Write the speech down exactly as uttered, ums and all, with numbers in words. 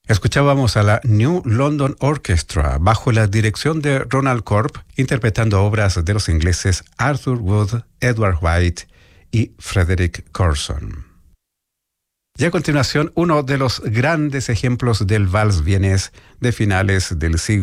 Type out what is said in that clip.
Escuchábamos a la New London Orchestra bajo la dirección de Ronald Corp, interpretando obras de los ingleses Arthur Wood, Edward White y Frederick Corson. Y a continuación, uno de los grandes ejemplos del vals vienés de finales del siglo